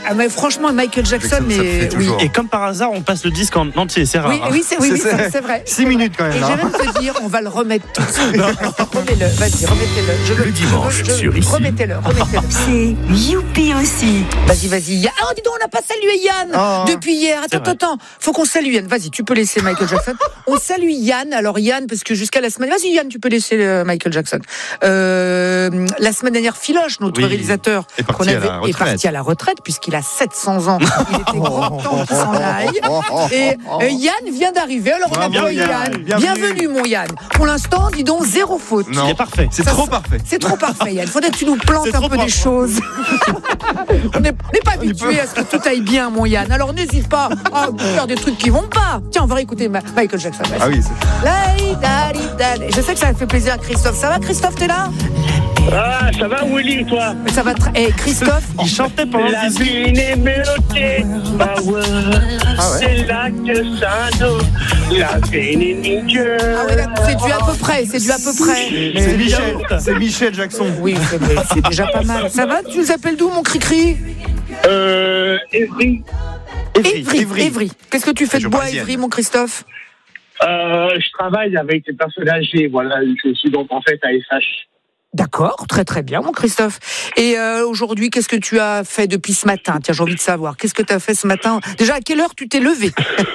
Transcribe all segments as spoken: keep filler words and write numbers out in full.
Ah, mais franchement, Michael Jackson, mais oui. Et comme par hasard, on passe le disque en entier, c'est rare. Oui, oui, c'est, oui, c'est, c'est, c'est vrai. Six minutes quand même. Et hein. j'ai même te dire, on va le remettre tout de suite. Remets-le, vas-y, remettez-le. Je Le dimanche je, je, sur Ici. Remettez-le, remettez-le. C'est Youpi aussi. Vas-y, vas-y. Yann. Oh, dis donc, on n'a pas salué Yann Oh. depuis hier. Attends, attends, attends. Faut qu'on salue Yann. Vas-y, tu peux laisser Michael Jackson. On salue Yann. Alors, Yann, parce que jusqu'à la semaine. Vas-y, Yann, tu peux laisser euh, Michael Jackson. Euh, la semaine dernière, Philoche, notre Oui. réalisateur, Est parti qu'on à la avait, est retraite. parti à la retraite, puisqu'il a sept cents ans. Il était grand temps qu'il s'en aille. Et euh, Yann vient d'arriver. Alors, on Bravo, applaudit Yann. Yann. Bienvenue. Bienvenue, mon Yann. Pour l'instant, dis donc, zéro faute. Non. Il est parfait. C'est Ça, trop ça- parfait. C'est trop parfait, Yann. Faudrait que tu nous plantes C'est un trop peu des propre. choses. On n'est on n'est pas habitué à ce que tout aille bien, mon Yann. Alors n'hésite pas à faire des trucs qui vont pas. Tiens, on va réécouter Ma- Michael Jackson. Vas-y. Ah oui, c'est... La, di, da, di, da. Je sais que ça fait plaisir à Christophe. Ça va, Christophe, t'es là? Ah, ça va, Willy, toi? Mais ça va très. Eh, Christophe. Il chantait pendant La le disque. vie n'est mélodie, bah ouais. Ah ouais. C'est là que ça nous. La vie n'est ni Dieu. Ah ouais, d'accord, c'est du à peu près. C'est du à peu près. C'est Michel, c'est Michel Jackson. Oui, c'est, mais c'est déjà pas mal. Ça va? Tu nous appelles d'où, mon cri-cri? Euh, Evry. Évry. Évry. Évry. Qu'est-ce que tu fais de Région bois, parisienne. Évry, mon Christophe? Euh, je travaille avec des personnes âgées, voilà. Je suis donc en fait à S H. D'accord, très très bien, mon Christophe. Et euh, aujourd'hui, qu'est-ce que tu as fait depuis ce matin? Tiens, j'ai envie de savoir. Qu'est-ce que tu as fait ce matin? Déjà, à quelle heure tu t'es levé?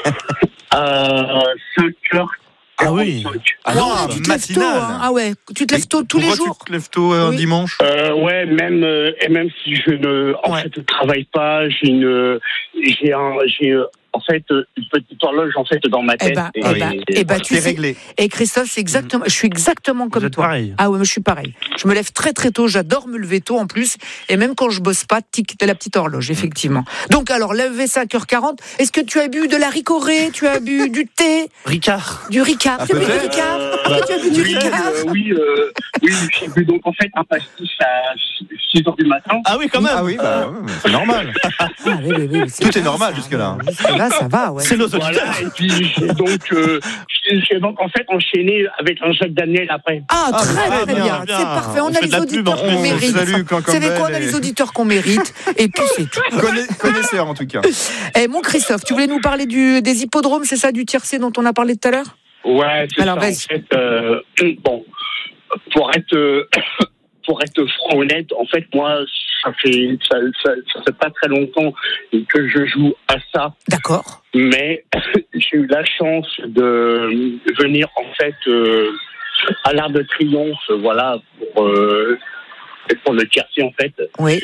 Euh, cinq heures. Ah oui. Ah non, non, tu te lèves tôt, matinale. hein. Ah ouais, tu te lèves tôt tous les Pourquoi jours. tu te lèves tôt un Oui. dimanche? Euh, ouais, même euh, et même si je ne en Ouais. fait travaille pas, j'ai une j'ai un j'ai euh, en fait euh, une petite horloge en fait dans ma Eh tête. ben, Et- eh ben, eh ben, tu C'est sais. réglé. Et Christophe, c'est exactement. Je suis exactement comme êtes toi. pareil. Ah ouais, moi, je suis pareil. Je me lève très très tôt. J'adore me lever tôt en plus. Et même quand je bosse pas, tic, t'as la petite horloge, effectivement. Donc alors, lever cinq heures quarante. Est-ce que tu as bu de la ricorée? Tu as bu du thé? Ricard. Du Ricard? Ah, Tu as bu du peut-être. Ricard? Euh, Tu as bu du oui, Ricard? euh, oui, euh, oui, j'ai bu donc en fait un pastis à six heures du matin. Ah oui, quand même. Ah oui, bah, ouais, c'est normal. Ah oui, oui, oui, c'est Tout est bien, normal ça. jusque-là. Jusque-là, ça va, ouais. C'est nos Voilà, auditeurs. et puis j'ai donc euh, j'ai j'ai donc en fait enchaîné avec un Jacques Daniel après. Ah, Ah, très, bah, très bien, bien. bien. C'est parfait. On, On a fait les de la pub, auditeurs en qu'on plus. mérite. Salut, Clan Vous savez quoi? On a Campbell les et- auditeurs qu'on mérite. Et puis, c'est tout. Connais- Connaisseur en tout cas. Eh, mon Christophe, tu voulais nous parler du, des hippodromes, c'est ça, du tiercé dont on a parlé tout à l'heure? Ouais, c'est Alors, ça. vas-y. En fait, euh, bon, pour être euh, pour être franc honnête, en fait, moi, ça fait ça, ça, ça fait pas très longtemps que je joue à ça, D'accord. mais j'ai eu la chance de venir en fait euh, à l'Arc de Triomphe, voilà, pour euh, pour le tiercé en fait, Oui.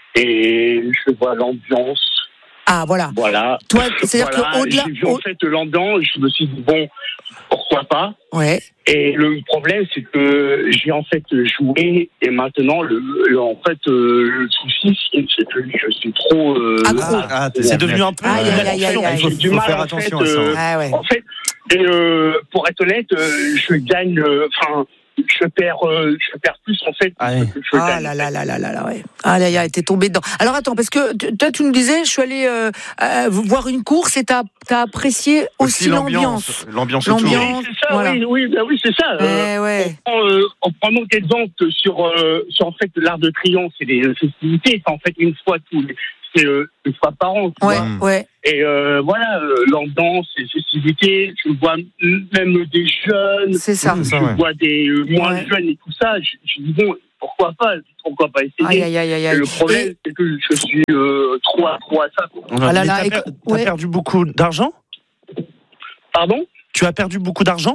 et je vois l'ambiance. Ah, voilà. Voilà. Toi, c'est-à-dire Voilà, qu'au-delà. j'ai vu en au- fait l'ambiance, je me suis dit bon, pourquoi pas. Ouais. Et le problème, c'est que j'ai en fait joué et maintenant, le, le- en fait, euh, le souci, c'est que je suis trop. Euh, Accro. Ah, t'es- C'est devenu un peu. Aïe, aïe, aïe, aïe, aïe. J'ai Il du faut mal, faire en attention fait, à ça. euh, Ah, ouais. En fait, et euh, pour être honnête, euh, je gagne. euh, Enfin, je perds, euh, je perds plus en fait Ah oui. que je Ah gagne. là là là là là là, ouais. Ah là là, t'es tombé dedans. Alors attends, parce que tu- toi, tu nous disais, je suis allé euh, euh, voir une course et t'as as apprécié aussi, l'ambiance. L'ambiance autour. L'ambiance. C'est ça, Voilà. oui, oui, ben oui, c'est ça. euh, Eh ouais. on prend, euh, on prend donc exemple sur, euh, sur en fait l'Arc de Triomphe, c'est les festivités, c'est en fait une fois tous les, c'est euh, une fois par an. tu Ouais, vois. Mm. ouais. Et euh, voilà, euh, l'ambiance, les festivités, je vois m- même des jeunes, C'est ça. C'est je ça, ouais. vois des euh, moins Ouais. jeunes et tout ça. Je, je dis bon, pourquoi pas, pourquoi pas essayer. Aïe, aïe, aïe, aïe, Et aïe. le problème, Et- c'est que je suis euh, trop accro à ça. quoi. Ah là Mais là, t'as, et- per- t'as ouais. perdu beaucoup d'argent? Pardon? Tu as perdu beaucoup d'argent?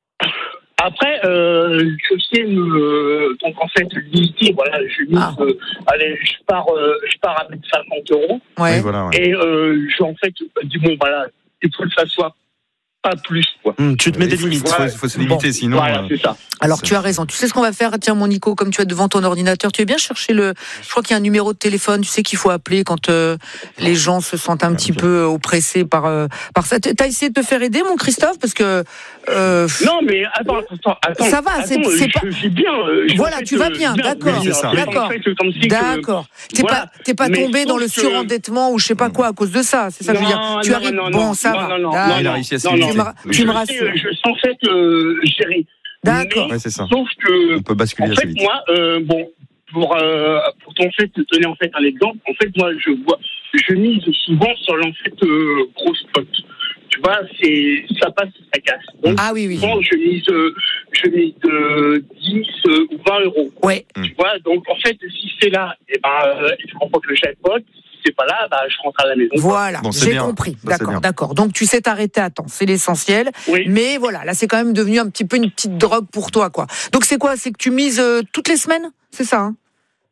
Après, euh, je sais me, donc en fait limiter. Voilà, je mise, Ah. euh, allez, je pars, euh, je pars avec cinquante euros. Ouais. Oui, voilà, ouais. Et euh, je, en fait, dis bon, voilà, il faut que ça soit pas plus, quoi. Hum, tu te mets Il des faut- limites. Il faut, il faut se limiter, Bon. sinon. Voilà, euh, c'est ça. Alors C'est- tu as raison. Tu sais ce qu'on va faire? Tiens, mon Nico, comme tu es devant ton ordinateur, tu veux bien chercher le. Je crois qu'il y a un numéro de téléphone. Tu sais qu'il faut appeler quand euh, les gens se sentent un petit peu oppressés par euh, par ça. T'as essayé de te faire aider, mon Christophe, parce que. Euh, Non, mais attends, attends, attends. Ça va, c'est- attends, c'est je, pas- je vais bien. euh, je- Voilà, en fait, tu vas euh, bien, d'accord, oui, c'est ça. C'est d'accord. en fait comme si que- D'accord. T'es voilà. pas t'es pas Mais tombé dans sauf le que- surendettement ou je sais pas quoi à cause de ça. C'est ça que je veux dire. Non, Tu non, arrives. non, Bon, non, ça non, va. non, non, D'accord. non, Il a réussi à se non, limiter. Tu me ra- Oui. tu me Je rassures. sais, Je suis en fait euh, gérer. D'accord. Mais, Ouais, c'est ça. Sauf que, On peut basculer en assez fait, vite. moi, euh, bon, pour euh, pour en fait te donner en fait un exemple. En fait, moi, je vois, je mise souvent sur l'en fait euh, gros spot. Tu vois, c'est ça passe, ça casse. Donc, Ah oui, oui. souvent, je mise, euh, je mise euh, dix euh, ou vingt euros. Ouais. Tu vois, donc en fait, si c'est là, et ben, euh, je remporte le jackpot. Si c'est pas là, bah, je rentre à la maison. Voilà, Bon, c'est j'ai bien. compris. Ça, c'est D'accord, bien. d'accord. Donc tu sais t'arrêter à temps, c'est l'essentiel. Oui. Mais voilà, là c'est quand même devenu un petit peu une petite drogue pour toi, quoi. Donc c'est quoi? C'est que tu mises euh, toutes les semaines? C'est ça, hein?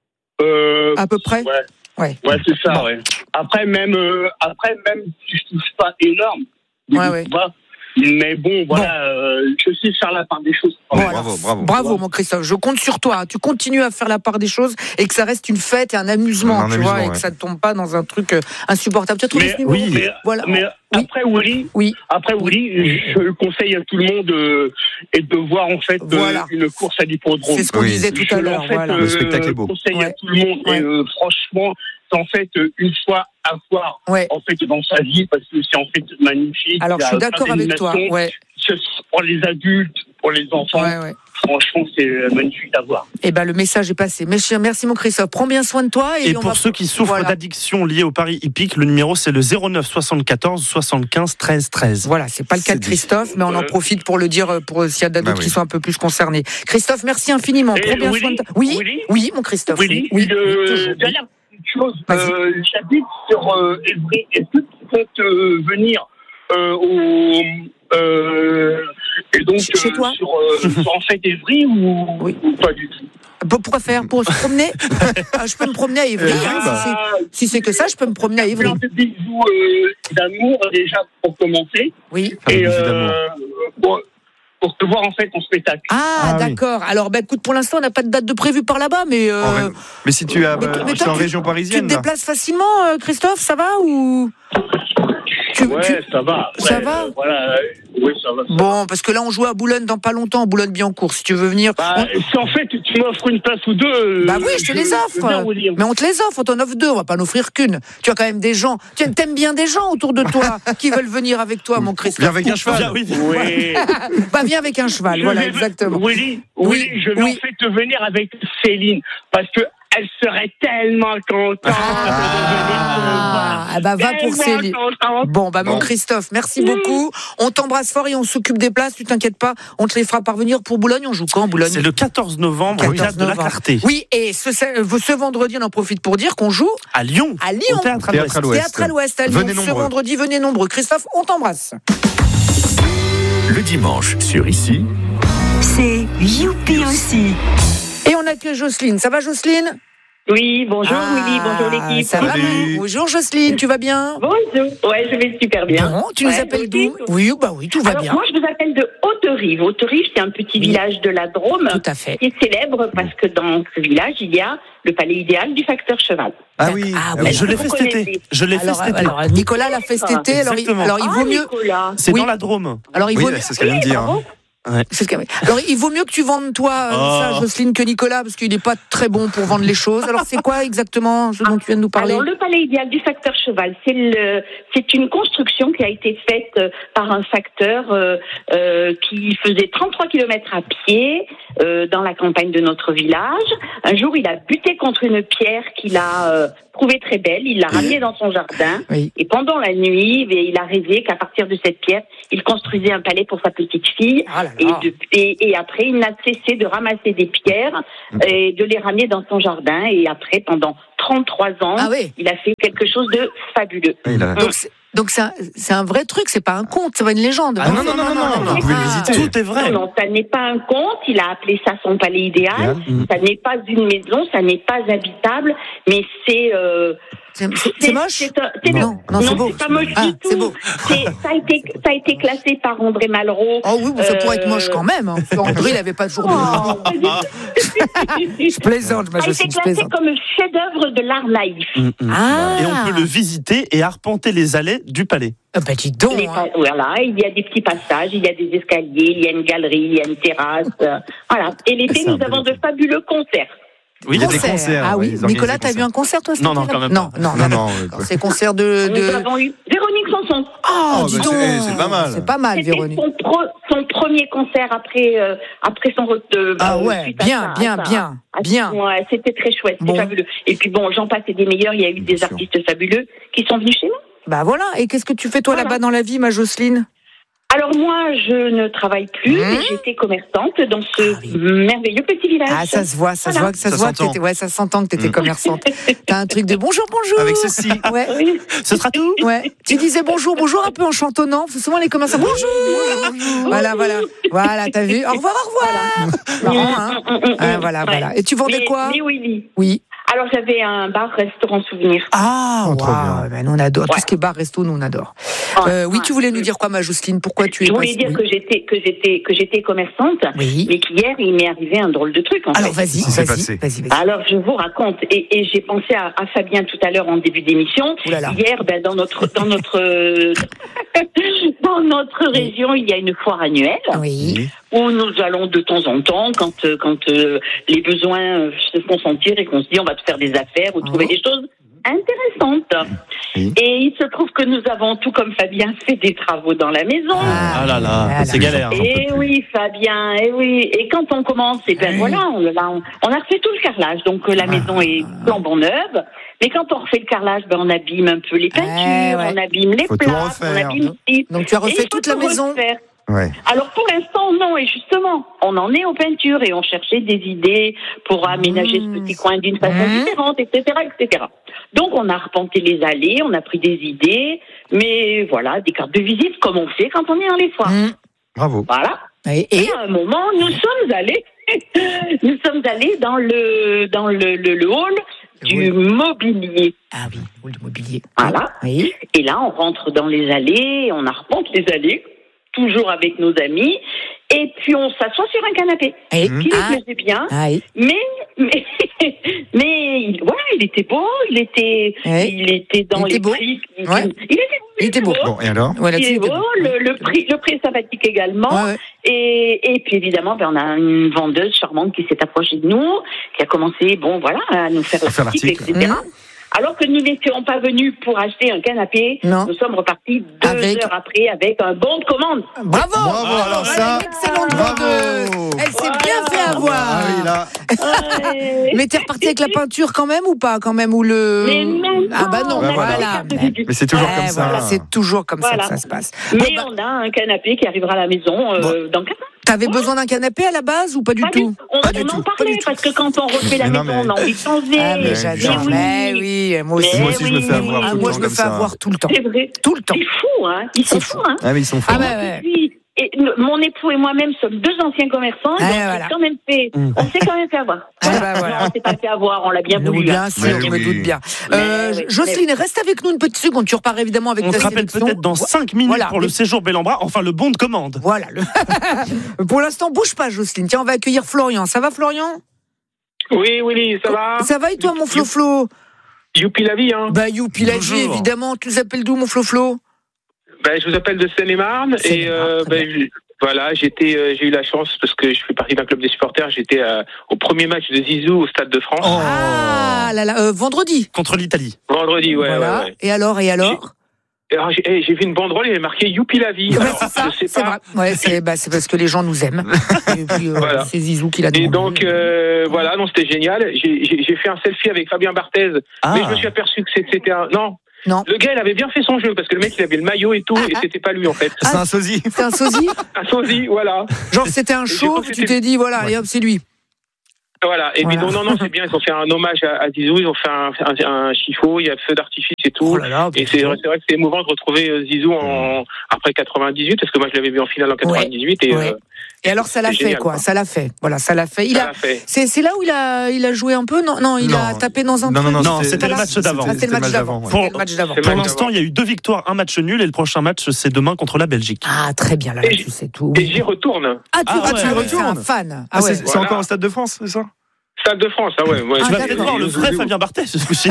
Euh, À peu près? Ouais. Ouais. Ouais, c'est ça, Bon. ouais. Après, même, euh, après, même si je touche pas énorme, Ouais, ouais. tu vois, mais bon, voilà, euh, je sais faire la part des choses. Bon, Bravo, alors, bravo. bravo, mon Christophe. Je compte sur toi. Tu continues à faire la part des choses et que ça reste une fête et un amusement, Un tu amusement, vois, et ouais. que ça ne tombe pas dans un truc euh, insupportable. Tu as trouvé Mais- ce numéro? oui, Mais, Voilà. mais Oui. après, Willy, Oui. après, Willy, je conseille à tout le monde euh, et de voir, en fait, euh, Voilà. une course à l'hippodrome. C'est ce qu'on Oui. disait tout à Je, l'heure. en fait, Voilà. Le spectacle est beau. conseille Ouais. à tout le monde. Ouais. Et euh, franchement, c'est en fait euh, une fois à voir Ouais. en fait dans sa vie parce que c'est en fait magnifique. Alors Il y je a suis plein d'accord avec toi. d'animations. Ouais. Ce soit pour les adultes, pour les enfants. Ouais, ouais. Franchement, c'est euh, magnifique à voir. Eh ben le message est passé. Merci, merci mon Christophe. Prends bien soin de toi et, Et on pour va... ceux qui souffrent Voilà. d'addiction liée au pari hippique, le numéro c'est le zéro neuf soixante-quatorze soixante-quinze treize treize. Voilà, c'est pas le cas C'est de Christophe, mais on en Ouais. profite pour le dire pour s'il y a d'autres Bah oui. qui sont un peu plus concernés. Christophe, merci infiniment. Et Prends bien Willy, soin de toi. Oui, Willy, oui, mon Christophe. Willy, oui, une oui, toujours, oui. dernière petite chose. Vas-y. Euh, J'habite sur euh, Évry. Est-ce que tu comptes euh, venir euh, au euh, et donc Chez- chez toi sur, euh, sur en fait Évry ou, Oui. ou pas du tout? Pour- Pourquoi faire? Pour se promener? Ah, je peux me promener à Évry. Évry, hein, bah. si c'est- si c'est que ça, je peux me promener à Évry. Plein de bisous euh, d'amour déjà pour commencer Oui. Ah, et bisous euh, d'amour. pour, pour te voir en fait en spectacle. Ah, Ah, oui. d'accord. Alors, bah, écoute, pour l'instant, on n'a pas de date de prévu par là-bas, mais, euh, En ré- Mais si tu as, mais toi- mais tu toi, es en tu- région tu te parisienne, là. déplaces facilement, euh, Christophe? Ça va ou tu, Ouais, tu- ça va. ça Ouais, va euh, Voilà. euh, Oui, ça va. ça va. Bon, parce que là, on joue à Boulogne dans pas longtemps, Boulogne-Billancourt. Si tu veux venir, Bah, on- si en fait tu m'offres une place ou deux. euh, Bah oui, je te les je offre. veux bien, William. Mais on te les offre, on t'en offre deux, on va pas en offrir qu'une. Tu as quand même des gens, tu aimes bien des gens autour de toi qui veulent venir avec toi, mon Christophe. Viens avec un cheval. Bien, oui. Oui. Bah viens avec un cheval, Je voilà, vais- exactement. Willy, Oui, Willy, je vais oui. en fait te venir avec Céline parce que elle serait tellement contente de venir te voir. Ah, bah va pour Tellement Céline. contente. Bon, bah mon Bon. Christophe, merci beaucoup. On t'embrasse fort et on s'occupe des places, tu t'inquiètes pas, on te les fera parvenir pour Boulogne. On joue quand, Boulogne? C'est le quatorze novembre au théâtre de la Clarté. Oui, et ce, ce vendredi, on en profite pour dire qu'on joue À Lyon. à Lyon. Au théâtre à Théâtre l'Ouest. à l'Ouest. Théâtre à l'Ouest à Lyon. Venez Ce nombreux. vendredi, venez nombreux. Christophe, on t'embrasse. Le dimanche sur Ici, C'est Youpi aussi. Et on accueille Jocelyne. Ça va, Jocelyne? Oui, bonjour Ah, Willy, bonjour l'équipe. Ça va, Salut. bonjour Jocelyne, tu vas bien? Bonjour, ouais, je vais super bien. Bon, tu nous Ouais, appelles toi aussi, d'où? toi Oui, bah oui, tout va Alors, bien. moi, je vous appelle de Haute-Rive. Haute-Rive, c'est un petit Oui. village de la Drôme Tout à fait. qui est célèbre parce que dans ce village, il y a le palais idéal du facteur cheval. Ah oui. Ah Ah oui. oui. Je l'ai Vous fait cet été. connaissez. Je l'ai fait Alors, cet été. alors, Nicolas l'a fait cet été, alors il, Exactement. alors il Ah, vaut mieux. Nicolas. C'est Oui. dans la Drôme. Alors il Oui, vaut bah, mieux. c'est ce qu'elle vient de dire. hein. C'est ce qu'il y a. Alors il vaut mieux que tu vendes toi euh, Oh. ça, Jocelyne, que Nicolas, parce qu'il n'est pas très bon pour vendre les choses. Alors c'est quoi exactement ce dont tu viens de nous parler? Alors, le palais idéal du facteur cheval, c'est le, c'est une construction qui a été faite euh, par un facteur euh, euh, qui faisait trente-trois kilomètres à pied euh, dans la campagne de notre village. Un jour, il a buté contre une pierre qu'il a euh, trouvée très belle. Il l'a ramenée dans son jardin. Oui. Et pendant la nuit, eh, il a rêvé qu'à partir de cette pierre, il construisait un palais pour sa petite fille. Ah là Et, là. de- et, et après, il n'a cessé de ramasser des pierres et de les ramener dans son jardin. Et après, pendant trente-trois ans, Ah oui. il a fait quelque chose de fabuleux. Il a- Donc c'est donc c'est un, c'est un vrai truc, c'est pas un conte, c'est pas une légende. Ah non, non, non, non, non, non, vous pouvez le Ah. visiter. Tout est vrai. Non, non, ça n'est pas un conte. Il a appelé ça son palais idéal. Idéal. Ça n'est pas une maison, ça n'est pas habitable, mais c'est. Euh, C'est c'est- c'est moche? c'est un- c'est Non, le- non, c'est beau. c'est pas moche Ah, du tout. c'est beau. C'est- ça a été, ça a été classé par André Malraux. Oh oui, bon, ça pourrait être Euh, moche quand même. Hein. André, il avait pas toujours. Oh, pas du tout. Je plaisante, ma Ça a été Jocelyne, je classé plaisante. comme chef-d'œuvre de l'art naïf. Mm, mm. Ah. Et on peut le visiter et arpenter les allées du palais. Ah bah dis donc. Les hein. pa- Voilà, il y a des petits passages, il y a des escaliers, il y a une galerie, il y a une terrasse. euh, voilà. Et l'été, C'est un nous bel avons été. de fabuleux concerts. Oui, il y a des Concert. concerts. Ah ouais, oui, ils organisent Nicolas, des t'as vu concerts. un concert toi cet Non, non, été, quand même Non, pas. non, Non, non. non, ouais. C'est concert de. Nous de... avons eu Véronique Sanson. Oh, Oh, dis bah, donc. c'est- c'est pas mal. C'est pas mal, C'était Véronique. son, pro- son premier concert après, euh, après son retour. Ah ouais, bien, bien, bien, bien. Ouais, c'était très chouette, Bon. c'est fabuleux. Et puis bon, j'en passe et des meilleurs, il y a eu Bien des sûr. artistes fabuleux qui sont venus chez nous. Bah voilà. Et qu'est-ce que tu fais toi Voilà. là-bas dans la vie, ma Jocelyne? Alors moi, je ne travaille plus, Mmh. mais j'étais commerçante dans ce Ah oui. merveilleux petit village. Ah, ça se voit, ça se Voilà. voit, que ça, Ça se voit que s'entend. t'étais, ouais, ça s'entend que t'étais Mm. commerçante. T'as un truc de bonjour, bonjour. Avec ceci. Ouais, Oui. Ce sera tout. ouais. Tu disais bonjour, bonjour un peu en chantonnant. Souvent les commerçants, bonjour. Voilà, voilà, voilà. T'as vu? Au revoir, au revoir. Marrant, hein. Mm, mm, mm, Ah, mm. voilà, Ouais. voilà. Et tu vendais Mais- quoi? Mais Willy. Oui. Alors j'avais un bar-restaurant souvenir. Ah, Oh, trop waouh. bien. Ben, nous, on adore. Tout Ouais. ce qui est bar, resto, nous, on adore. Ouais, Euh, oui, ouais. tu voulais nous dire quoi, ma Jocelyne? Pourquoi tu es Je voulais passée- dire oui. que j'étais que j'étais que j'étais commerçante, Oui. mais qu'hier il m'est arrivé un drôle de truc. En Alors, fait. vas-y, Qu'est-ce qui s'est vas-y, passé vas-y, vas-y. Alors je vous raconte et, et j'ai pensé à, à Fabien tout à l'heure en début d'émission. Ouh là là. Hier, ben, dans notre dans notre euh, dans notre région, il y a une foire annuelle Oui. où nous allons de temps en temps, quand euh, quand euh, les besoins euh, se font sentir et qu'on se dit on va te faire des affaires ou trouver Oh. des choses intéressantes. Oui. Et il se trouve que nous avons, tout comme Fabien, fait des travaux dans la maison. Ah là là, Ah c'est là. galère. hein. Et oui, Fabien, et oui. Et quand on commence, et ben Oui. voilà, on, là, on, on a refait tout le carrelage. Donc euh, la maison est flambant neuve. Mais quand on refait le carrelage, ben on abîme un peu les peintures, Eh ouais. on abîme les Faut tout plats, refaire. on abîme ci. Donc, tu as Et refait il faut toute la tout maison? refaire. Ouais. Alors pour l'instant, non. Et justement, on en est aux peintures et on cherchait des idées pour aménager Mmh. ce petit coin d'une façon Mmh. différente, et cetera, et cetera. Donc on a arpenté les allées, on a pris des idées, mais voilà, des cartes de visite comme on fait quand on est dans les foires. Mmh. Bravo. Voilà. Et, Et et à un moment, nous sommes allés, nous sommes allés dans le dans le, le, le hall du mobilier. ah oui, hall de mobilier. Voilà. Oui. Et là, on rentre dans les allées, on arpente les allées, toujours avec nos amis, et puis on s'assoit sur un canapé. Et, Mmh. Qui nous ah, plaisait bien, ah oui. mais mais mais il- voilà, il était beau, il était Ouais. il était dans Il était les beau. prix. Il, Ouais. il était Il était beau. Bon, et alors? Ouais, Il là-dessus, est il était beau, beau. le, le prix le prix est sympathique également. Ouais, ouais. Et, et puis évidemment, ben, on a une vendeuse charmante qui s'est approchée de nous, qui a commencé, bon voilà, à nous faire À faire l'article, l'article. et cetera. Mmh. Alors que nous n'étions pas venus pour acheter un canapé, Non. nous sommes repartis deux Avec- heures après avec un bon de commande. Bravo. Bravo, Ah, alors elle ça, est excellente bravo. vendeuse. Elle s'est bien fait avoir. Ah oui, là. Ouais. Mais t'es reparti avec la peinture quand même ou pas quand même ou le Mais même ah bah non, on Bah a voilà. des cartes de Mais- visite. Mais c'est toujours Ouais, comme ça. voilà, c'est toujours comme Voilà. ça que ça se passe. Mais Bon, bah, on a un canapé qui arrivera à la maison euh, dans quatre ans. t'avais besoin d'un canapé à la base ou pas du Pas du- tout? On, Pas du on tout, en pas parlait du tout. parce que quand on refait la Mais non, maison, mais- on a envie de changer. Ah mais Mais j'adore. oui. Mais oui, moi aussi. Mais Moi aussi, je me fais oui. avoir Ah, tout le moi temps je me comme fais ça. avoir tout le temps. C'est vrai. Tout le temps. C'est fou, hein. Ils C'est sont fou. fous, hein. Ah, mais ils sont fous. Ah bah ouais. Et puis, et le- mon époux et moi-même sommes deux anciens commerçants, Ah, donc voilà. on s'est quand même fait, Mmh. on s'est quand même fait avoir. Ah, bah, voilà. Non, on s'est pas fait avoir, on l'a bien Oui, voulu. bien hein. sûr, Mais je me oui. doute bien. Mais Euh, oui, Jocelyne, reste avec nous une petite seconde. Tu repars évidemment avec On ta se rappelle sélection. peut-être dans cinq minutes Voilà. pour le séjour Bel-en-Bras, enfin le bon de commande. Voilà. le- Pour l'instant, bouge pas, Jocelyne. Tiens, on va accueillir Florian. Ça va, Florian? Oui, oui, ça va. Ça va et toi, mon Flo-Flo? Youpi la vie, hein. Bah, youpi la vie, Bonjour. évidemment. Tu t'appelles d'où, mon Flo-Flo? Ben, je vous appelle de Seine-et-Marne et Seine-et-Marne, euh, très ben, je- voilà, j'étais, euh, j'ai eu la chance parce que je fais partie d'un club des supporters. J'étais euh, au premier match de Zizou au Stade de France Oh. Ah là là, euh, vendredi. Contre l'Italie. vendredi. Ouais, Voilà. ouais, ouais. Et alors, et alors? Et alors, j'ai, eh, j'ai vu une banderole, il y avait marqué Youpi la vie. Bah, Alors, c'est ça, je sais c'est pas. vrai. Ouais, c'est bah, c'est parce que les gens nous aiment. Et puis, euh, Voilà. c'est Zizou qui l'a demandé. Et donc euh, voilà, non, c'était génial. J'ai, j'ai, j'ai fait un selfie avec Fabien Barthez, Ah. mais je me suis aperçu que c'était un non. Non. Le gars, il avait bien fait son jeu parce que le mec, il avait le maillot et tout, et c'était pas lui en fait. C'est un sosie. C'est un sosie? Un sosie, voilà. Genre, c'était un j'ai show, cru que tu c'était- t'es dit, voilà, allez hop, c'est lui. Voilà. Et puis Voilà. non, non, non, c'est bien. Ils ont fait un hommage à, à Zizou. Ils ont fait un, un, un chiffon. Il y a feu d'artifice et tout. Oh là là, Et c'est, c'est vrai que c'est émouvant de retrouver euh, Zizou en, après quatre-vingt-dix-huit, parce que moi je l'avais vu en finale en quatre-vingt-dix-huit. Et, Ouais. euh, Et alors, ça l'a c'est fait, génial, quoi. quoi. Ça l'a fait. Voilà, ça l'a fait. Il ça a. l'a fait. C'est c'est là où il a, il a joué un peu? Non, non, il Non. a tapé dans un Non, truc. non, Non, c'était c'était le Voilà. match d'avant. Ah, c'était le match d'avant. ouais. C'était le match d'avant. C'est Pour match l'instant, d'avant. il y a eu deux victoires, un match nul et le prochain match, c'est demain contre la Belgique. Ah, très bien, là, Et tu j- sais tout. Et j'y retourne. Ah, tu Ah, vas, ouais, tu ouais, es un retournes. fan. Ah, Ah ouais. c'est c'est Voilà. encore au Stade de France, c'est ça? Stade de France, ah ouais. Moi, Ah, Tu vas d'accord. peut-être voir le vrai Fabien Barthez ce coup-ci.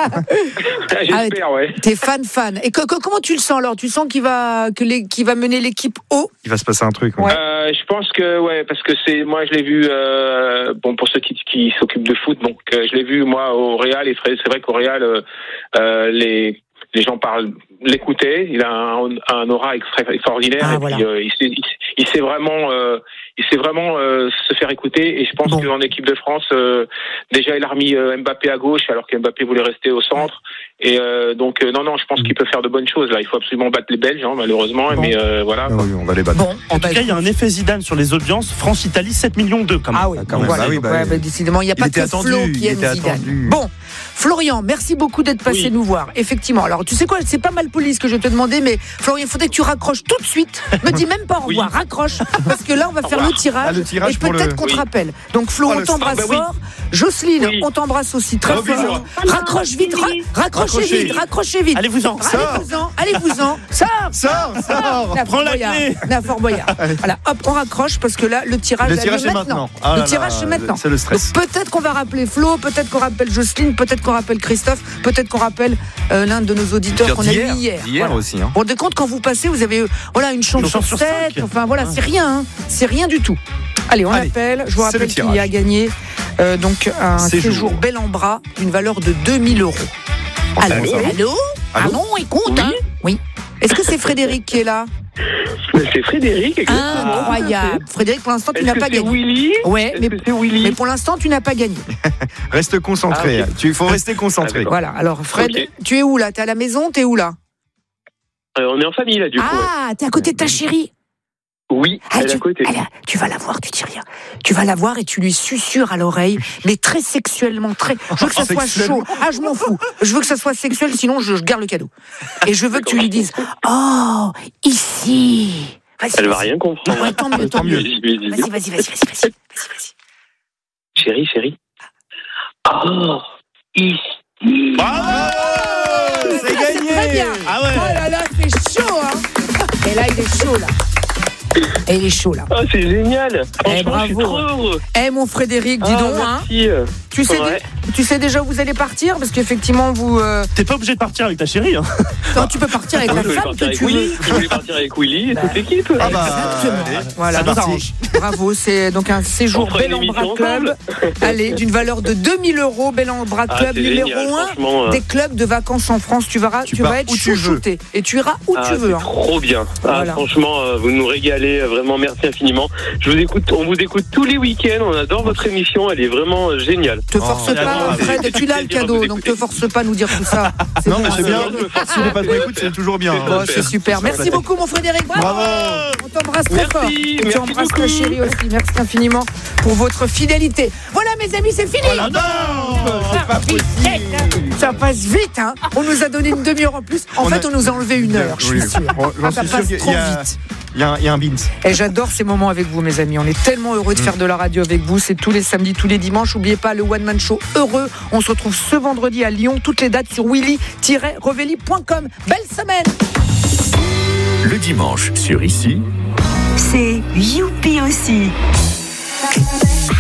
J'espère, ouais. T'es fan fan. Et que- que- comment tu le sens alors? Tu sens qu'il va que les, qu'il va mener l'équipe haut? Il va se passer un truc. ouais. Ouais. Euh, je pense que ouais, parce que c'est moi je l'ai vu. Euh, bon, pour ceux qui, qui s'occupent de foot, donc euh, je l'ai vu moi au Real. Et c'est vrai qu'au Real, euh, euh, les les gens parlent, l'écoutaient. Il a un, un aura extra- extraordinaire. Ah, et voilà. puis euh, il, sait, il, il sait vraiment, euh, il sait vraiment euh, se faire écouter. Et je pense Bon. qu'en équipe de France, euh, déjà il a remis euh, Mbappé à gauche, alors que Mbappé voulait rester au centre. Et euh, donc euh, non non, je pense qu'il peut faire de bonnes choses là. Il faut absolument battre les Belges, hein, malheureusement. Bon. Mais euh, voilà. Ah oui, on va les battre. Bon, En bah, tout cas, il y a un effet Zidane sur les audiences. France-Italie, sept millions deux quand même. Ah oui, quand donc même. voilà. Bah oui, Donc, bah ouais, oui. bah, décidément, il n'y a Il pas était que attendu, Flo il qui aime était Zidane. attendu. Bon, Florian, merci beaucoup d'être passé Oui. nous voir. Effectivement, alors tu sais quoi, c'est pas mal poli ce que je te demandais, mais Florian, il faudrait que tu raccroches tout de suite. Me dis même pas au revoir, Oui. raccroche, parce que là, on va faire le tirage. Ah, le tirage et pour peut-être le- qu'on te oui. rappelle. Donc Flo, Oh, on le t'embrasse stress. Ah, bah oui. fort. Jocelyne, Oui. on t'embrasse aussi très Oh, bisous. fort. Raccroche vite, ra- raccrochez Raccrochez. vite, raccrochez vite. Allez-vous-en. Allez-vous-en, allez-vous-en. Sors, Sors, sors. La Prends la Fort clé. Boyard. La Fort Boyard. Voilà, hop, on raccroche parce que là, le tirage, Le a tirage lieu est maintenant. Ah le là tirage, là, c'est maintenant. c'est le stress. Donc, peut-être qu'on va rappeler Flo, peut-être qu'on rappelle Jocelyne, peut-être qu'on rappelle Christophe, peut-être qu'on rappelle euh, l'un de nos auditeurs qu'on a eu D'hier, hier. d'hier Voilà. aussi. Hein. Vous vous rendez compte, quand vous passez, vous avez euh, voilà, une chance Une sur chance sur sept. cinq. Enfin voilà, c'est rien. Hein. C'est rien du tout. Allez, on Allez, appelle. Je vous c'est le rappelle qu'il tirage. y a gagné euh, donc un séjour. Séjour. bel en bras d'une valeur de deux mille euros. Allô, Allô, allô, allô Ah non, écoute. Hein. Oui. Est-ce que c'est Frédéric qui est là? C'est Frédéric, exactement. Incroyable. Frédéric, pour l'instant, tu Est-ce n'as que pas c'est gagné. Willy Ouais, Est-ce mais, que c'est Willy mais pour l'instant, tu n'as pas gagné. Reste concentré. Ah, ok. Tu faut rester concentré. Ah, d'accord. Voilà. Alors, Fred, Ok. tu es où là? T'es à la maison? T'es où là? Euh, On est en famille là, du coup. ouais. Ah, t'es à côté de ta chérie. Oui, Ah, elle est tu, à côté. elle a- tu vas la voir, tu dis rien. Tu vas la voir et tu lui susurres à l'oreille, mais très sexuellement, très. Je veux que ça soit Sexuellement. chaud. Ah, je m'en fous. Je veux que ça soit sexuel, sinon je, je garde le cadeau. Et je veux que tu lui dises, oh, ici. Vas-y, Elle va vas-y. rien comprendre. Ouais, tant mieux, tant Tant mieux. mieux. Vas-y, vas-y, Vas-y, vas-y, vas-y, vas-y, vas-y, vas-y, vas-y. Chérie, chérie. Oh, ici. Bravo. C'est Très gagné. bien. Ah ouais. Oh là là, c'est chaud, hein. Et là, il est chaud, là. Et il est chaud, là. Oh, c'est génial. Eh, Franchement, je suis bravo. trop heureux. Eh, mon Frédéric, dis Ah, donc, hein. merci. Tu sais, Ouais. dé- tu sais déjà où vous allez partir? Parce qu'effectivement, vous. euh, T'es pas obligé de partir avec ta chérie. Hein. non, tu peux partir avec Moi, la je voulais femme partir que avec tu veux. Willy. Je voulais partir avec Willy et toute l'équipe. Ah bah, Exactement. allez. Voilà, Ça nous bravo. arrange. Bravo, c'est donc un séjour On fera Bel une en Bras émission Club. Allez, d'une valeur de deux mille euros, Bel en Bras Ah, Club c'est numéro génial, un franchement, euh. des clubs de vacances en France. Tu verras, tu, Tu vas pars être où tu veux. chouchouté et tu iras où Ah, tu veux. c'est hein. trop bien. Ah, Voilà. franchement, euh, vous nous régalez. euh, Vraiment, merci infiniment. Je vous écoute, on vous écoute tous les week-ends. On adore votre émission. Elle est vraiment euh, géniale. Te force Oh, pas, j'adore. Fred, tu l'as le Plaisir de cadeau, vous donc écouter. te force pas à nous dire tout ça. Non, mais bon, c'est hein. bien. bien. Si le patron écoute, c'est toujours bien. Bon, c'est super. Merci beaucoup, mon Frédéric. Bravo. Bravo. On t'embrasse très Merci, fort. Et tu merci embrasses ta beaucoup. chérie aussi. Merci infiniment pour votre fidélité. Voilà, mes amis, c'est fini. Oh non. C'est pas possible. Ça passe vite, hein. On nous a donné une demi-heure en plus. En On fait, a- on nous a enlevé une heure, je suis Oui. sûre. Bon, j'en Ah, ça suis sûr passe qu'il y trop a- vite. Il y a un- il y a un beans. Et j'adore ces moments avec vous, mes amis. On est tellement heureux de faire de la radio avec vous. C'est tous les samedis, tous les dimanches. N'oubliez pas le One Man Show heureux. On se retrouve ce vendredi à Lyon. Toutes les dates sur willy tiret revelli point com. Belle semaine. Le dimanche sur Ici, C'est Youpi aussi.